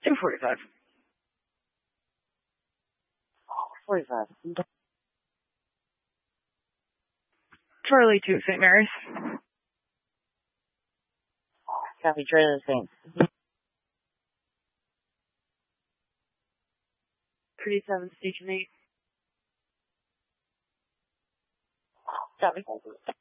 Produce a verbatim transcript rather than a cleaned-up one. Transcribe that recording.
two forty-five. forty-five. Charlie two, Saint Mary's. Copy, trailer Saints. thirty-seven, Station eight. Copy.